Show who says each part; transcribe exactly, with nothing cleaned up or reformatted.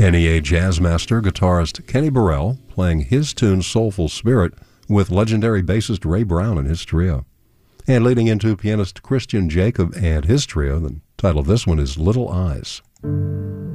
Speaker 1: N E A jazz master, guitarist Kenny Burrell, playing his tune Soulful Spirit with legendary bassist Ray Brown and his trio. And leading into pianist Christian Jacob and his trio, the title of this one is Little Eyes.